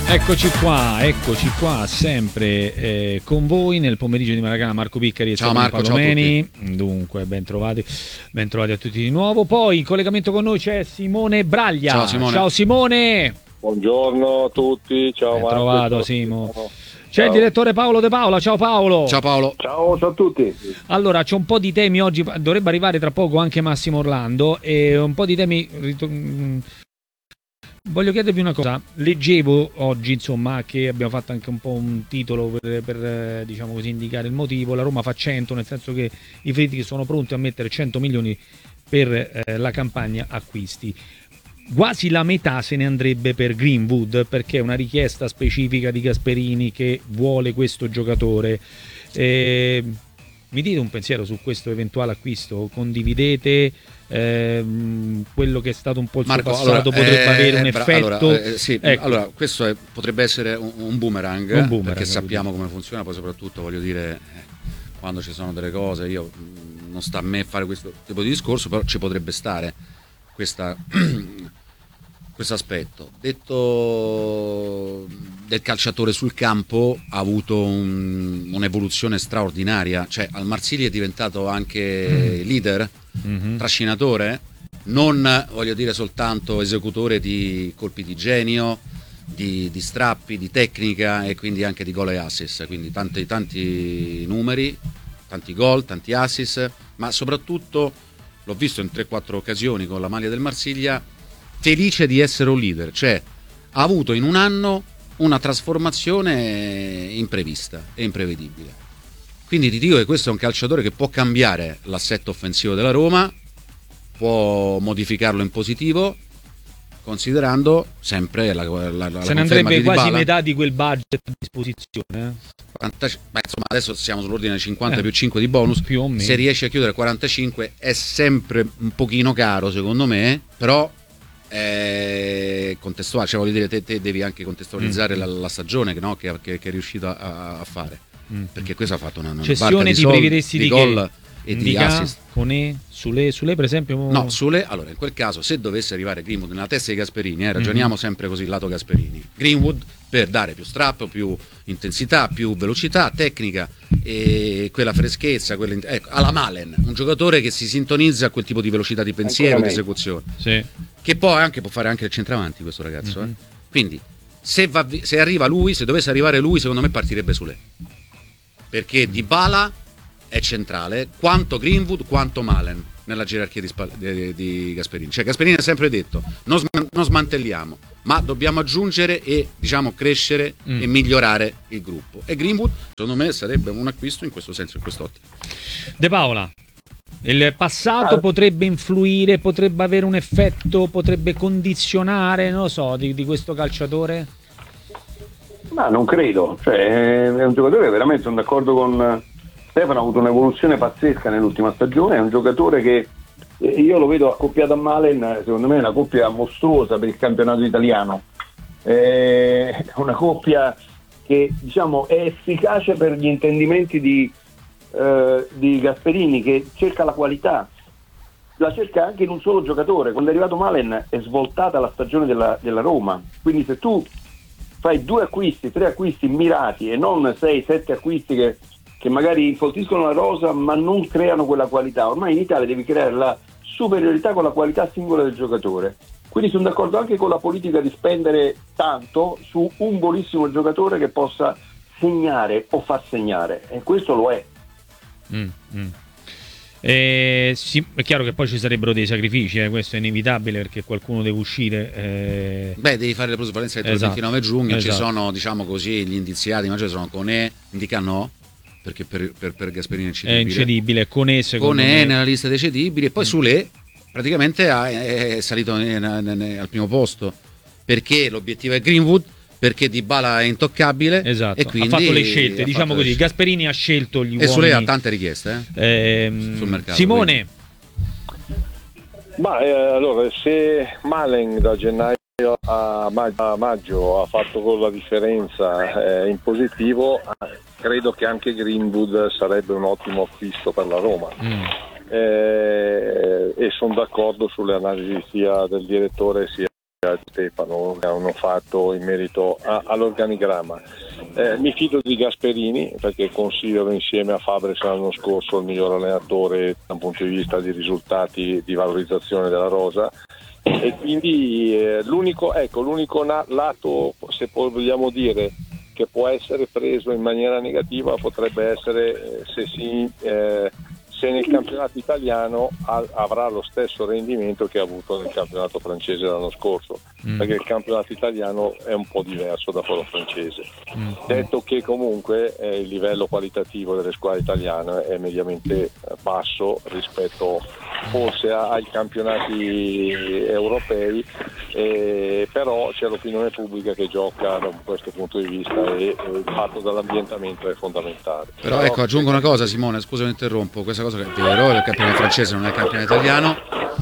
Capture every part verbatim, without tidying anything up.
Eccoci qua, eccoci qua, sempre eh, con voi nel pomeriggio di Maracana, Marco Piccari e ciao Marco, Palomeni. Ciao a tutti. Dunque, ben trovati, ben trovati a tutti di nuovo. Poi in collegamento con noi c'è Simone Braglia. Ciao Simone. Ciao Simone. Buongiorno a tutti, ciao ben Marco. trovato ciao. Simo. Ciao. C'è il direttore Paolo De Paola. Ciao Paolo. Ciao Paolo. Ciao, ciao a tutti. Allora, c'è un po' di temi oggi, dovrebbe arrivare tra poco anche Massimo Orlando e un po' di temi. Voglio chiedervi una cosa, leggevo oggi insomma che abbiamo fatto anche un po' un titolo per, per diciamo così indicare il motivo. La Roma fa cento, nel senso che i Fritti sono pronti a mettere cento milioni per eh, la campagna acquisti. Quasi la metà se ne andrebbe per Greenwood, perché è una richiesta specifica di Gasperini che vuole questo giocatore. Eh, mi dite un pensiero su questo eventuale acquisto? Condividete ehm, quello che è stato un po' il Marco, suo passato? allora, potrebbe eh, avere un bra- effetto? Allora, eh, sì, ecco. allora questo è, potrebbe essere un, un, boomerang, un boomerang, perché sappiamo come funziona, poi soprattutto voglio dire, eh, quando ci sono delle cose, io mh, non sta a me fare questo tipo di discorso, però ci potrebbe stare questa... questo aspetto. Detto del calciatore sul campo, ha avuto un, un'evoluzione straordinaria, cioè al Marsiglia è diventato anche leader, mm-hmm. trascinatore, non voglio dire soltanto esecutore di colpi di genio, di, di strappi, di tecnica e quindi anche di gol e assist, quindi tanti, tanti numeri, tanti gol, tanti assist, ma soprattutto l'ho visto in tre quattro occasioni con la maglia del Marsiglia felice di essere un leader, cioè ha avuto in un anno una trasformazione imprevista e imprevedibile. Quindi ti dico che questo è un calciatore che può cambiare l'assetto offensivo della Roma, può modificarlo in positivo, considerando sempre la, la, la se ne andrebbe quasi Dybala. Metà di quel budget a disposizione. quaranta, beh, insomma, adesso siamo sull'ordine cinquanta eh, più cinque di bonus, più o meno. Se riesci a chiudere quarantacinque è sempre un pochino caro secondo me, però è contestuale, cioè voglio dire, te, te devi anche contestualizzare mm. la, la stagione no? che, che, che è riuscito a, a fare, mm. perché questo ha fatto una, una cessione di prevedessi di, di gol e di assist. Conè, Sule, Sule per esempio? No, Sule, allora in quel caso se dovesse arrivare Greenwood nella testa di Gasperini, eh, ragioniamo mm. sempre così lato Gasperini, Greenwood per dare più strappo, più intensità, più velocità, tecnica e quella freschezza, quella, ecco, alla Malen, un giocatore che si sintonizza a quel tipo di velocità di pensiero, di esecuzione, sì. che poi anche può fare anche il centravanti questo ragazzo, mm-hmm. eh. quindi se, va, se arriva lui, se dovesse arrivare lui, secondo me partirebbe Sule, perché Dybala è centrale, quanto Greenwood, quanto Malen nella gerarchia di, Spal- di, di Gasperini. Cioè Gasperini ha sempre detto non, sm- non smantelliamo, ma dobbiamo aggiungere e diciamo crescere mm. e migliorare il gruppo, e Greenwood secondo me sarebbe un acquisto in questo senso, in quest'ottica. De Paola, il passato ah. potrebbe influire, potrebbe avere un effetto, potrebbe condizionare, non lo so, di, di questo calciatore? Ma non credo, cioè è un giocatore che veramente sono d'accordo con Stefano, ha avuto un'evoluzione pazzesca nell'ultima stagione, è un giocatore che io lo vedo accoppiato a Malen, secondo me è una coppia mostruosa per il campionato italiano, è una coppia che diciamo è efficace per gli intendimenti di, eh, di Gasperini, che cerca la qualità, la cerca anche in un solo giocatore. Quando è arrivato Malen è svoltata la stagione della, della Roma, quindi se tu fai due acquisti, tre acquisti mirati e non sei, sette acquisti che che magari infoltiscono la rosa ma non creano quella qualità. Ormai in Italia devi creare la superiorità con la qualità singola del giocatore. Quindi sono d'accordo anche con la politica di spendere tanto su un buonissimo giocatore che possa segnare o far segnare, e questo lo è. Mm, mm. Eh, sì, è chiaro che poi ci sarebbero dei sacrifici, eh, questo è inevitabile perché qualcuno deve uscire. Eh... Beh, devi fare le plusvalenze entro esatto. il ventinove giugno, esatto. Ci sono, diciamo così, gli indiziati, ma ci sono Conè, indica no, perché per, per, per Gasperini è incedibile. È incedibile, Conè secondo Conè me nella lista dei cedibili, e poi mm. Sule praticamente è salito al primo posto, perché l'obiettivo è Greenwood, perché Dybala è intoccabile, esatto. e quindi ha fatto le scelte, diciamo così. Scelte. Gasperini ha scelto gli e uomini. E Sule ha tante richieste eh? Ehm, sul mercato. Simone. Ma eh, allora, se Malen da gennaio a maggio, a maggio ha fatto con la differenza eh, in positivo, credo che anche Greenwood sarebbe un ottimo acquisto per la Roma. Mm. Eh, e sono d'accordo sulle analisi sia del direttore sia a Stefano che hanno fatto in merito a, all'organigramma. Eh, mi fido di Gasperini perché considero insieme a Fabres l'anno scorso il miglior allenatore da un punto di vista di risultati di valorizzazione della rosa, e quindi eh, l'unico, ecco, l'unico na- lato, se vogliamo dire, che può essere preso in maniera negativa potrebbe essere eh, se si eh, se nel campionato italiano ha, avrà lo stesso rendimento che ha avuto nel campionato francese l'anno scorso, mm. perché il campionato italiano è un po' diverso da quello francese. Mm. Detto che comunque eh, il livello qualitativo delle squadre italiane è mediamente basso rispetto forse ai campionati europei, eh, però c'è l'opinione pubblica che gioca da questo punto di vista e, e il fatto dell'ambientamento è fondamentale. Però, però ecco, aggiungo una cosa, Simone, scusa mi interrompo, questa cosa che è vero, il campionato francese non è il campionato italiano,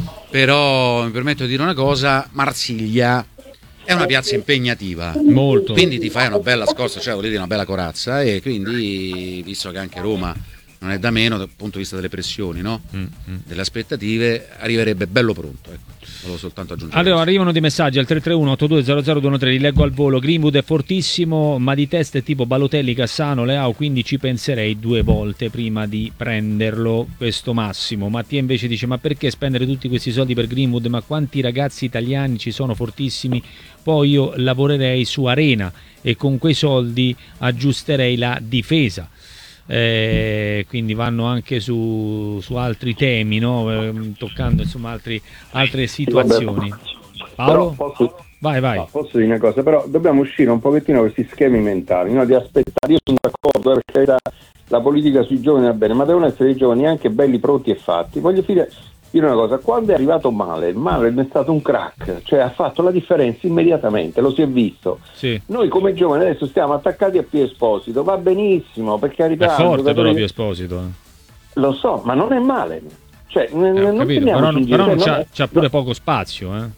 però mi permetto di dire una cosa, Marsiglia è una piazza impegnativa, molto, quindi ti fai una bella scorsa, cioè volevi dire una bella corazza, e quindi visto che anche Roma non è da meno dal punto di vista delle pressioni, no? Mm-hmm. Delle aspettative, arriverebbe bello pronto, ecco. Volevo soltanto aggiungere. Allora, arrivano dei messaggi al tre tre uno otto due zero zero due uno tre, li leggo al volo. Greenwood è fortissimo, ma di testa è tipo Balotelli, Cassano, Leao, quindi ci penserei due volte prima di prenderlo. Questo Massimo. Mattia invece dice: ma perché spendere tutti questi soldi per Greenwood? Ma quanti ragazzi italiani ci sono fortissimi? Poi io lavorerei su Arena e con quei soldi aggiusterei la difesa. Eh, quindi vanno anche su, su altri temi, no? Eh, toccando insomma altri, altre situazioni. Paolo? Posso, vai vai no, posso dire una cosa, però dobbiamo uscire un pochettino da questi schemi mentali, no? Di aspettare. Io sono d'accordo, eh, perché la, la politica sui giovani va bene, ma devono essere i giovani anche belli, pronti e fatti. Voglio dire, dire una cosa: quando è arrivato Malen, Malen è stato un crack, cioè ha fatto la differenza immediatamente, lo si è visto. Sì. Noi come giovani adesso stiamo attaccati a Pio Esposito, va benissimo, per carità. È forte però che... Pio Esposito. Eh. Lo so, ma non è Malen. Cioè, eh, non capito, però, non, però non cioè, c'ha, non è... c'ha pure poco spazio. Eh.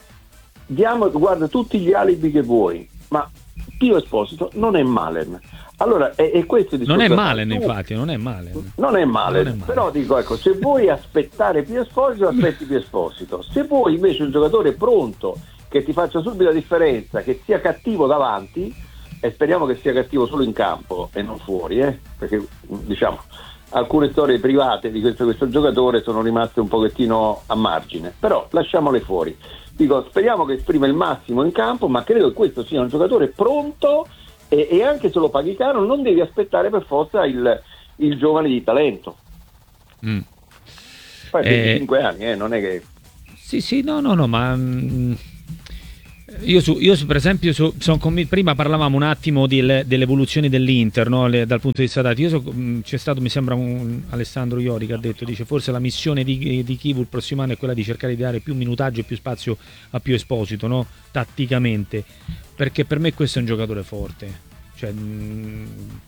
Diamo, guarda, tutti gli alibi che vuoi, ma Pio Esposito non è Malen. Allora, e, e questo è non è Malen, infatti, non è male. Non è male, non è male. Però dico, ecco, se vuoi aspettare Pio Esposito, aspetti Pio Esposito. Se vuoi invece un giocatore pronto, che ti faccia subito la differenza, che sia cattivo davanti, e speriamo che sia cattivo solo in campo e non fuori, eh? Perché diciamo alcune storie private di questo, questo giocatore sono rimaste un pochettino a margine, però lasciamole fuori. Dico, speriamo che esprima il massimo in campo, ma credo che questo sia un giocatore pronto. E, e anche se lo paghi caro non devi aspettare per forza il, il giovane di talento. Mm. Poi ha venticinque eh, anni, eh, non è che... Sì, sì, no, no, no, ma... Mm, io, su, io su, per esempio, su, son con, prima parlavamo un attimo di, le, delle evoluzioni dell'Inter, no? Le, dal punto di vista dati. Io so, mh, c'è stato, mi sembra, un Alessandro Iori che ha detto, dice, forse la missione di, di Kivu il prossimo anno è quella di cercare di dare più minutaggio e più spazio a Pio Esposito, no? Tatticamente. Perché per me questo è un giocatore forte, cioè mh,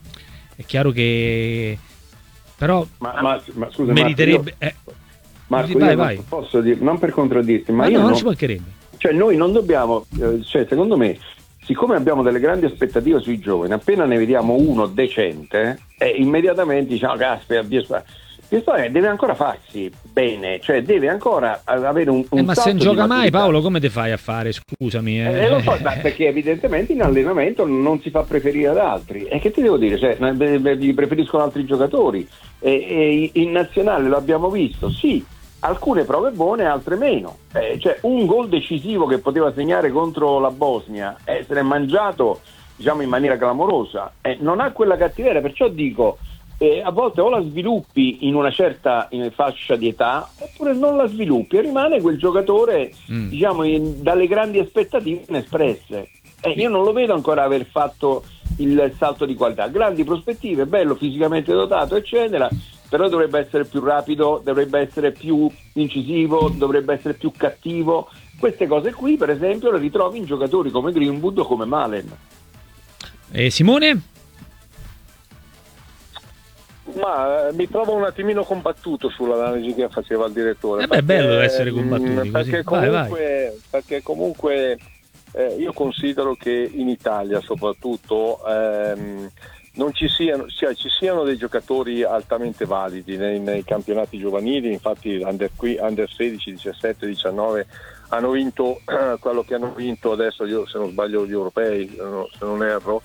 è chiaro che però ma, ma, ma scusa, meriterebbe Marco, io, eh, Marco, vai, io vai. posso dire, non per contraddirti, ma, ma io no, non, non ci mancherebbe, cioè noi non dobbiamo, eh, cioè secondo me, siccome abbiamo delle grandi aspettative sui giovani, appena ne vediamo uno decente, eh, immediatamente diciamo caspita, questo deve ancora farsi bene, cioè deve ancora avere un, un eh, ma se non gioca mai, Paolo, come te fai a fare? Scusami, eh. Eh, lo so, perché evidentemente in allenamento non si fa preferire ad altri. E che ti devo dire? Cioè, gli preferiscono altri giocatori. E, e in nazionale lo abbiamo visto, sì, alcune prove buone, altre meno. Eh, cioè, un gol decisivo che poteva segnare contro la Bosnia, eh, se l'è mangiato, diciamo, in maniera clamorosa. Eh, non ha quella cattiveria, perciò dico. Eh, a volte o la sviluppi in una certa in fascia di età oppure non la sviluppi e rimane quel giocatore mm. diciamo in, dalle grandi aspettative inespresse. Eh, io non lo vedo ancora aver fatto il salto di qualità, grandi prospettive, bello, fisicamente dotato eccetera, però dovrebbe essere più rapido, dovrebbe essere più incisivo, dovrebbe essere più cattivo. Queste cose qui per esempio le ritrovi in giocatori come Greenwood o come Malen. E Simone? Ma eh, mi trovo un attimino combattuto sull'analisi che faceva il direttore. Eh beh, è bello essere combattuti mh, perché, così. Vai, comunque, vai. perché comunque eh, io considero che in Italia soprattutto ehm, non ci siano, cioè, ci siano dei giocatori altamente validi nei, nei campionati giovanili, infatti under, qui, under sedici, diciassette, diciannove hanno vinto quello che hanno vinto adesso, io se non sbaglio gli europei, se non erro,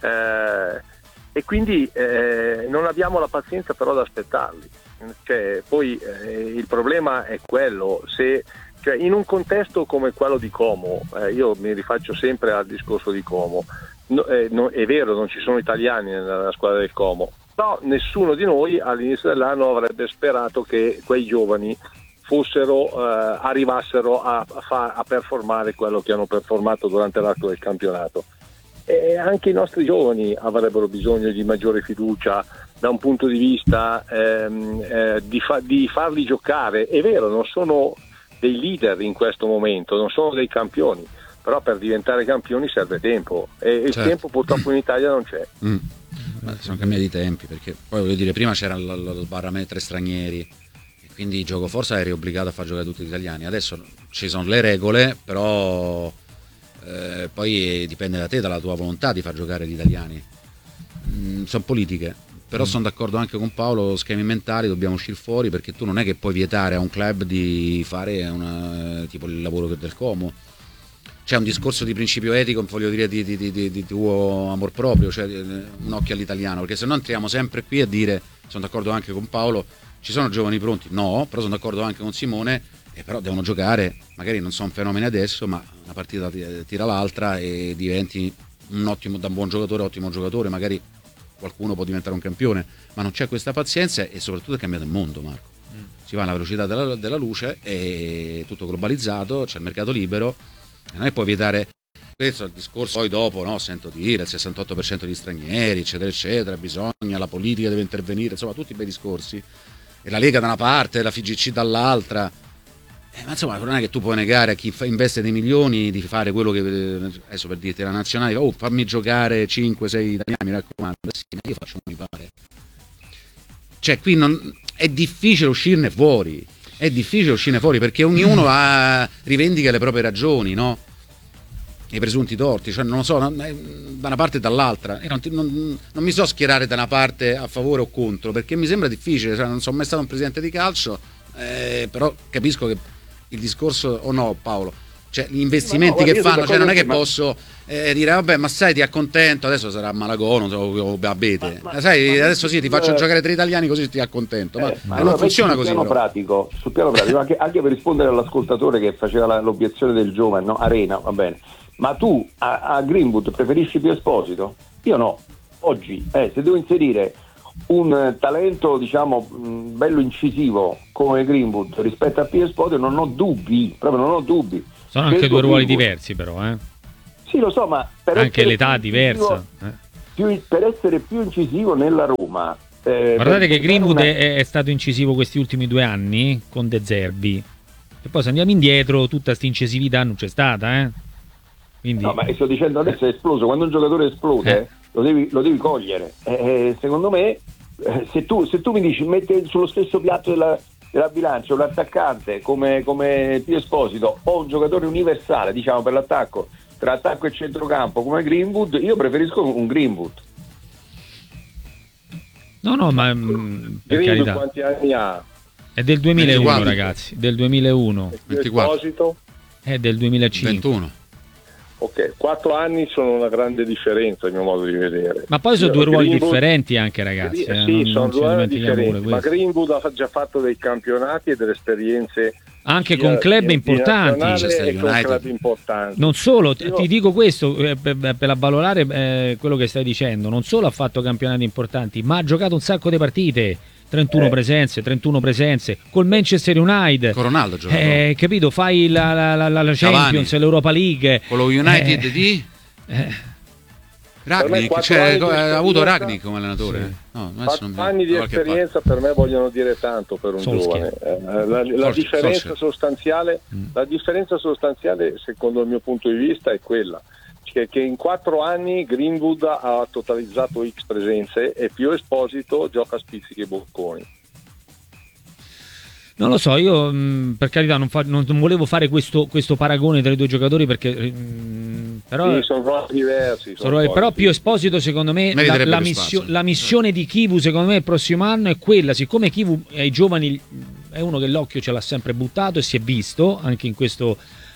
eh, e quindi eh, non abbiamo la pazienza però ad aspettarli. Cioè, poi eh, il problema è quello, se cioè, in un contesto come quello di Como, eh, io mi rifaccio sempre al discorso di Como, no, eh, no, è vero, non ci sono italiani nella squadra del Como, però nessuno di noi all'inizio dell'anno avrebbe sperato che quei giovani fossero eh, arrivassero a, a, fa, a performare quello che hanno performato durante l'arco del campionato. E anche i nostri giovani avrebbero bisogno di maggiore fiducia da un punto di vista ehm, eh, di, fa- di farli giocare. È vero, non sono dei leader in questo momento, non sono dei campioni, però per diventare campioni serve tempo e certo. Il tempo purtroppo in Italia non c'è. Mm. Ma sono cambiati i tempi, perché poi voglio dire, prima c'era lo, lo sbarramento stranieri e quindi il gioco forza eri obbligato a far giocare tutti gli italiani. Adesso ci sono le regole, però eh, poi dipende da te, dalla tua volontà di far giocare gli italiani. Mm, sono politiche, però mm. sono d'accordo anche con Paolo, schemi mentali dobbiamo uscire fuori, perché tu non è che puoi vietare a un club di fare una, tipo il lavoro del Como. C'è un discorso di principio etico, voglio dire, di, di, di, di tuo amor proprio, cioè un occhio all'italiano, perché se no entriamo sempre qui a dire, sono d'accordo anche con Paolo, ci sono giovani pronti? No, però sono d'accordo anche con Simone, e però devono giocare, magari non sono fenomeni adesso, ma una partita tira l'altra e diventi un ottimo, da un buon giocatore, ottimo giocatore, magari qualcuno può diventare un campione, ma non c'è questa pazienza e soprattutto è cambiato il mondo, Marco. Mm. Si va alla velocità della, della luce, è tutto globalizzato, c'è il mercato libero, e non è puoi vietare. Questo è il discorso, poi dopo no, sento dire il sessantotto per cento degli stranieri, eccetera, eccetera, bisogna, la politica deve intervenire, insomma tutti i bei discorsi. E la Lega da una parte, la F I G C dall'altra. Eh, ma insomma non è che tu puoi negare a chi fa, investe dei milioni di fare quello che, adesso per dirti la nazionale, oh fammi giocare cinque sei italiani, mi raccomando, sì, ma io faccio un mi pare. Cioè qui non, è difficile uscirne fuori, è difficile uscirne fuori perché ognuno ha, rivendica le proprie ragioni, no? I presunti torti, cioè non lo so, non, da una parte e dall'altra. Io non, non, non mi so schierare da una parte a favore o contro, perché mi sembra difficile, cioè, non sono mai stato un presidente di calcio, eh, però capisco che il discorso, o no Paolo, cioè gli investimenti no, che fanno, cioè non è che ma... posso eh, dire vabbè ma sai ti accontento, adesso sarà Malagono o Abete, ma, ma, sai ma, adesso sì ti faccio eh, giocare tre italiani così ti accontento, eh, ma, ma allora, non funziona così. Sul piano però. pratico, sul piano pratico anche, anche per rispondere all'ascoltatore che faceva la, l'obiezione del giovane, no? Arena, va bene. Ma tu a, a Greenwood preferisci Pio Esposito? Io no. Oggi, eh, se devo inserire un talento, diciamo, mh, bello incisivo come Greenwood rispetto a Pio Esposito, non ho dubbi, proprio non ho dubbi. Sono anche due ruoli diversi però, eh? Sì, lo so, ma per anche l'età diversa. Eh. Più, per essere più incisivo nella Roma. Eh, Guardate che Greenwood una... è, è stato incisivo questi ultimi due anni con De Zerbi. E poi se andiamo indietro tutta questa incisività non c'è stata, eh? Quindi... No, ma sto dicendo adesso è esploso, quando un giocatore esplode eh. lo, devi, lo devi cogliere. Eh, secondo me, eh, se, tu, se tu mi dici mette sullo stesso piatto della, della bilancia un attaccante come, come Pio Esposito o un giocatore universale, diciamo, per l'attacco, tra attacco e centrocampo come Greenwood, io preferisco un Greenwood. No, no, ma mh, per Greenwood carità. Quanti anni ha? È del duemilauno, ventiquattro ragazzi, del duemilauno. ventiquattro È del duemilacinque. ventuno. Ok, quattro anni sono una grande differenza, a mio modo di vedere. Ma poi sono due ruoli Greenwood... differenti anche, ragazzi. Eh, eh, sì, non, sono non due ruoli differenti, ma questo. Greenwood ha già fatto dei campionati e delle esperienze anche con club importanti. E con club importanti. Non solo, Io... ti dico questo eh, per, per avvalorare eh, quello che stai dicendo, non solo ha fatto campionati importanti, ma ha giocato un sacco di partite. trentuno eh. presenze, trentuno presenze col Manchester United. Con Ronaldo gioca. Eh, capito, fai la, la, la, la Champions, Cavani. L'Europa League. Con lo United eh. di eh. Ragnick, cioè, ha avuto Ragnick come allenatore. Sì. No, quattro anni di esperienza parte. Per me vogliono dire tanto per un Solskjaer. giovane. Eh, la, la differenza Solskjaer. sostanziale, mm. la differenza sostanziale, secondo il mio punto di vista, è quella che, che in quattro anni Greenwood ha totalizzato X presenze e Pio Esposito gioca a spizzichi e bocconi. Non lo so, io mh, per carità non, fa, non, non volevo fare questo, questo paragone tra i due giocatori perché mh, però, sì, sono ruoli diversi. Sono ruoli, però Pio Esposito secondo me la, la, missio, la missione di Chivu secondo me il prossimo anno è quella, siccome Chivu ai giovani è uno che l'occhio ce l'ha sempre buttato e si è visto anche in questo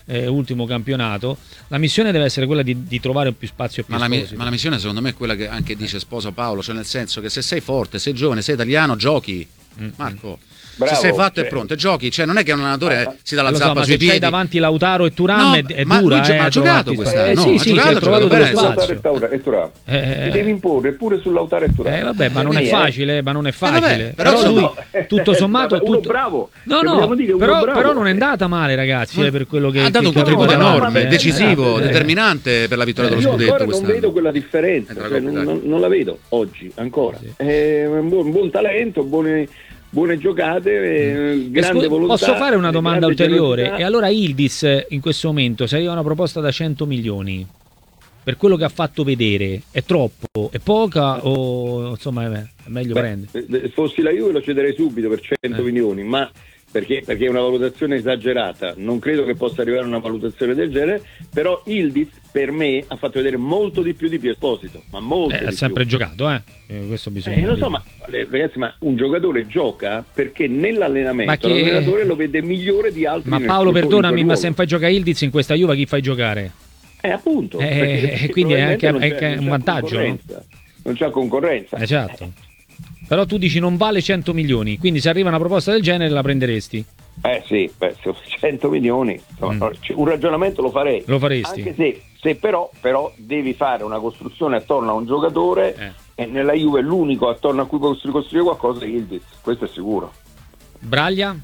eh, ultimo campionato. La missione deve essere quella di, di trovare più spazio più ma la, mi, esposito. ma la missione secondo me è quella che anche dice sposa Paolo, cioè nel senso che se sei forte, sei giovane, sei italiano, giochi. Mm. Marco, bravo, se sei fatto cioè. e pronto, giochi, cioè non è che un allenatore Ah, si dà la Lo so, zappa ma sui se piedi. c'hai davanti Lautaro e Thuram No, è, è ma dura, lui eh, ma ha a giocato trovarti quest'anno, spazio. no, Eh, ha sì, sì, giocato, si è ha trovato giocato dello bene. Lautaro spazio. e Taura- e Thuram. Eh, Ti devi imporre pure su Lautaro e Thuram. Eh, vabbè, ma non è Quindi, facile, ma non è facile. vabbè, però però lui, no, tutto sommato, uno tutto... bravo. No, Che no, vogliamo dire, uno però, bravo. però non è andata male, ragazzi, eh, per quello che ha dato che un contributo aveva no, enorme, vabbè, decisivo, eh, determinante per la vittoria dello Io scudetto ancora non quest'anno. vedo quella differenza, È tra cioè, Coppa non, Italia. non- non la vedo oggi ancora. Sì. È un buon, buon talento, buone, buone giocate, eh, grande Scu- volontà. Posso fare una domanda grande ulteriore? generosità. E allora Yildiz in questo momento, se arriva una proposta da cento milioni per quello che ha fatto vedere, è troppo, è poca o insomma è meglio Beh, prendere? se fossi la Juve lo cederei subito per cento Eh. milioni, ma perché, perché è una valutazione esagerata. Non credo che possa arrivare a una valutazione del genere, però Yildiz per me ha fatto vedere molto di più di Pier Esposito, ma molto Eh, di ha sempre più. giocato, eh? Eh, questo bisogna Eh, lo so, dire. ma eh, ragazzi, ma un giocatore gioca perché Ma nell'allenamento che- l'allenatore lo vede migliore di altri. Ma nel- Paolo, in quel perdonami, ma ruolo. se non fai giocare Yildiz in questa Juve, chi fai giocare? Eh, appunto. Eh, perché- eh, perché quindi è anche- probabilmente è non c'è- un non c'è vantaggio, no? concorrenza. Non c'è concorrenza. Esatto. Però tu dici non vale cento milioni, quindi se arriva una proposta del genere la prenderesti? Eh sì, beh, se cento milioni, insomma, Mm. cioè, un ragionamento lo farei. Lo faresti? Anche se, se però, però devi fare una costruzione attorno a un giocatore Eh. e nella Juve l'unico attorno a cui costru- costruire qualcosa è Yildiz, questo è sicuro. Braglia?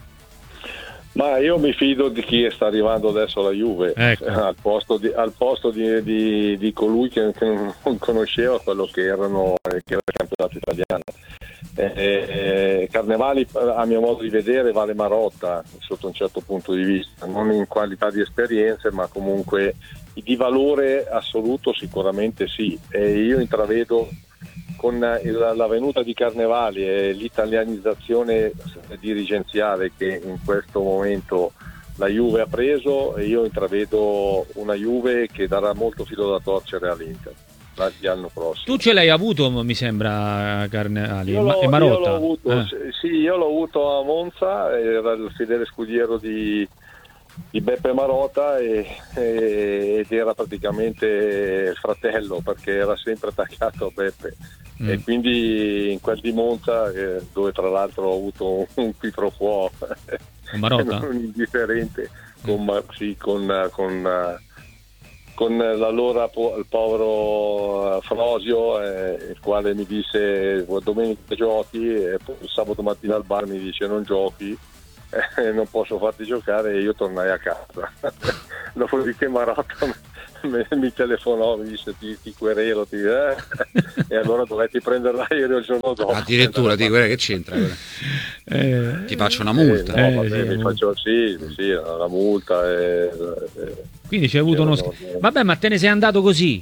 Ma io mi fido di chi sta arrivando adesso alla Juve, Ecco. eh, al posto di, al posto di, di, di colui che, che non conosceva quello che erano che era il campionato italiano. Eh, eh, Carnevali, a mio modo di vedere, vale Marotta sotto un certo punto di vista, non in qualità di esperienze, ma comunque di valore assoluto sicuramente sì. E io intravedo con il- la venuta di Carnevali e l'italianizzazione dirigenziale che in questo momento la Juve ha preso, e io intravedo una Juve che darà molto filo da torcere all'Inter l'anno prossimo. Tu ce l'hai avuto, mi sembra, Carnevali, Io e Ma- l'ho, e io Marotta? l'ho avuto, Eh. sì, io l'ho avuto a Monza, era il fedele scudiero di, di Beppe Marotta e, e- ed era praticamente il fratello perché era sempre attaccato a Beppe. Mm. E quindi in quel di Monza, eh, dove tra l'altro ho avuto un, un qui pro quo Con Marotta? non indifferente con, Ma- sì, con, eh, con, eh, con l'allora po- il povero eh, Frosio, eh, il quale mi disse domenica giochi e poi il sabato mattina al bar mi dice non giochi, eh, non posso farti giocare, e io tornai a casa. Dopodiché Marotta mi, mi telefonò, mi disse ti, ti querelo ti, eh? E allora dovetti prendere l'aereo il giorno dopo. Addirittura, ti guarda che c'entra? Guarda. Eh, Ti faccio una multa. Eh, no, Eh, vabbè, sì, mi una faccio sì, sì, la multa e, e- quindi c'è avuto uno... c'erano- Vabbè, ma te ne sei andato così?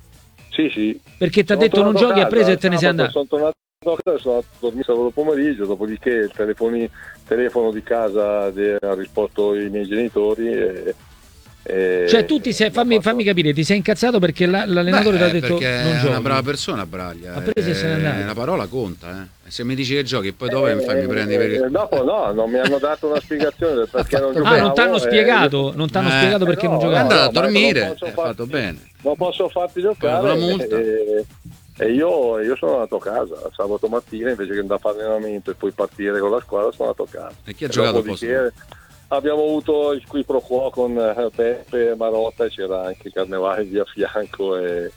sì, sì. Perché ti ha Sono detto non tornato giochi, a ha preso casa, e te ne sei sabato andato? Sono tornato a casa, sono andato a dormire sabato pomeriggio, dopodiché il telefoni, telefono di casa de- ha risposto i miei genitori e, e- Cioè tu ti sei, fammi, fammi capire, ti sei incazzato perché la- l'allenatore ti ha Beh, detto perché non è giochi? una brava persona Braglia, Ha preso e se n'è andato. eh, la parola conta, eh. Se mi dici che giochi e poi dopo mi fai mi prendi Eh, per il... dopo no, non mi hanno dato una spiegazione del perché non Ah, giocavo. non ti hanno eh, spiegato? Non ti hanno Eh, spiegato perché no, non È giocavi? andato a no, ma dormire, non posso hai farti- fatto bene. non posso farti giocare Con la multa. e, e io, io sono andato a casa sabato mattina, invece che andare a fare allenamento e poi partire con la squadra, sono andato a casa. E chi ha giocato al posto? Dopodiché abbiamo avuto il qui pro quo con eh, Beppe Marotta e c'era anche Carnevali di a fianco e,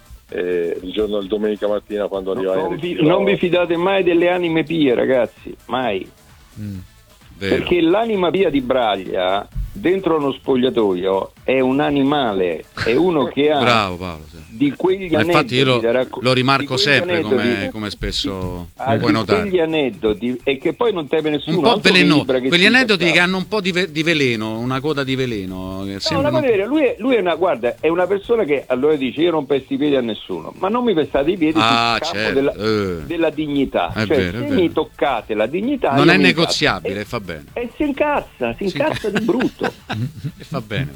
e il giorno il domenica mattina quando arrivai Non in vi, ritiro- non vi fidate mai delle anime pie, ragazzi, mai. Mm. Vero. Perché l'anima pia di Braglia dentro uno spogliatoio è un animale, è uno che ha Bravo Paolo, sì. di quegli Ma infatti io lo, aneddoti da racco- lo rimarco di quegli sempre come, aneddoti- come spesso ha puoi di notare. quegli aneddoti e che poi non teme nessuno, Un po' altro che veleno, Ibra che quegli si aneddoti che incazzava. hanno un po' di, ve- di veleno, una coda di veleno. Che No, sembrano... la vedere, lui, è, lui è una guarda, è una persona che allora dice io non pesto i piedi a nessuno, ma non mi pestate i piedi Ah, sul campo certo, della, eh. della dignità. È Cioè, vero, è se vero. mi toccate la dignità Non io è mi negoziabile, incazzo. fa bene. E, e si incazza, si Si incazza inca- di brutto. E fa bene.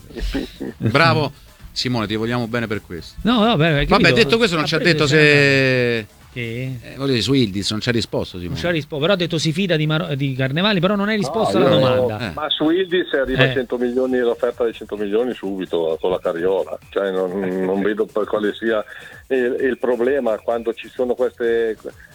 Bravo Simone, ti vogliamo bene per questo. No, vabbè, Vabbè, detto questo non ci ha detto se Che? Eh, voglio dire, su Yildiz non c'ha risposto, Non c'ha risposto, però ha detto si fida di, Mar- di Carnevali, però non hai risposto No, alla io- domanda. Eh. Ma su Yildiz arriva Eh. cento milioni, l'offerta dei cento milioni subito con la Carriola, cioè non, non vedo per quale sia il, il problema quando ci sono queste,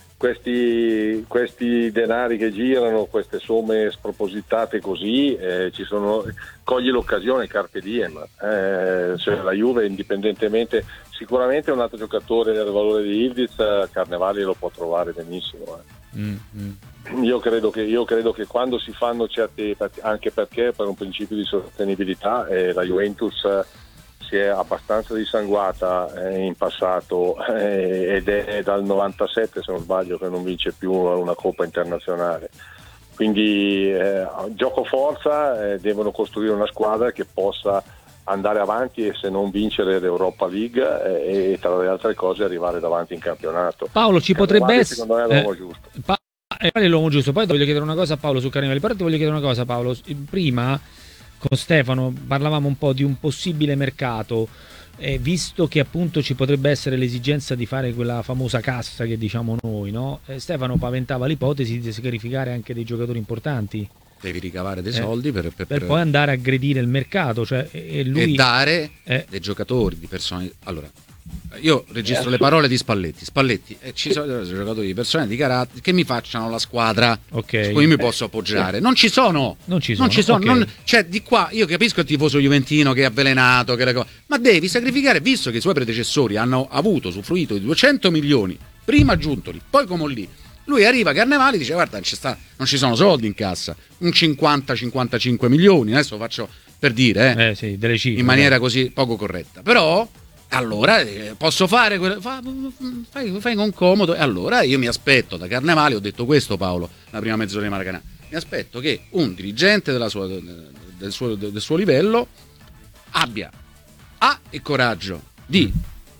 questi, questi denari che girano, queste somme spropositate così, eh, ci sono, cogli l'occasione, carpe diem, eh, cioè la Juve indipendentemente, sicuramente un altro giocatore del valore di Yildiz, Carnevali lo può trovare benissimo. Eh. Mm, mm. Io credo, che, io credo che quando si fanno certi, anche perché per un principio di sostenibilità eh, la Juventus eh, si è abbastanza dissanguata eh, in passato eh, ed è dal novantasette, se non sbaglio, che non vince più una Coppa internazionale. Quindi eh, gioco forza, eh, devono costruire una squadra che possa andare avanti e se non vincere l'Europa League eh, e tra le altre cose arrivare davanti in campionato. Paolo, ci potrebbe Carnevali, essere... secondo me è l'uomo giusto. Pa- eh, è l'uomo giusto. Poi ti voglio chiedere una cosa a Paolo su Carnevali, però ti voglio chiedere una cosa, Paolo. Prima con Stefano parlavamo un po' di un possibile mercato, eh, visto che appunto ci potrebbe essere l'esigenza di fare quella famosa cassa che diciamo noi, no? Eh, Stefano paventava l'ipotesi di sacrificare anche dei giocatori importanti. Devi ricavare dei Eh, soldi per, per, per per- poi andare a aggredire il mercato, cioè, e e lui e dare eh. dei giocatori, di persone. Allora, io registro le parole di Spalletti. Spalletti, eh, ci sono dei giocatori di persone di carattere che mi facciano la squadra Ok. su cui mi posso appoggiare. Non ci sono. Non ci sono, ok. non- cioè, di qua io capisco il tifoso juventino che è avvelenato, che le co- ma devi sacrificare, visto che i suoi predecessori hanno avuto, usufruito di duecento milioni, prima Giuntoli, poi Comolli. Lui arriva a Carnevali e dice guarda non ci, sta, non ci sono soldi in cassa, un cinquanta cinquantacinque milioni, adesso faccio per dire eh, eh, sì, delle cifre, in maniera così poco corretta, però allora eh, posso fare quello, fa, fai, fai con comodo, e allora io mi aspetto da Carnevali, ho detto questo Paolo la prima mezz'ora di Maracanã, mi aspetto che un dirigente della sua, del, suo, del suo livello abbia A il coraggio di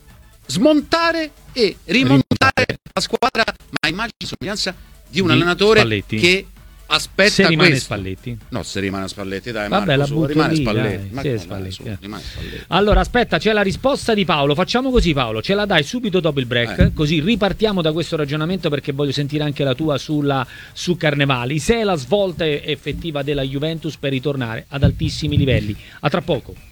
smontare e rimontare la squadra, ma immagini somiglianza di un Di allenatore Spalletti. che aspetta se rimane questo. Spalletti. No, se rimane Spalletti, dai, Vabbè, Marco, la su, butto rimane lì, Spalletti. dai, Ma sì, come, Spalletti, dai, su, eh. rimane Spalletti. Allora aspetta, c'è la risposta di Paolo, facciamo così Paolo, ce la dai subito dopo il break, Eh. così ripartiamo da questo ragionamento perché voglio sentire anche la tua sulla, su Carnevali, se è la svolta effettiva della Juventus per ritornare ad altissimi livelli. A tra poco.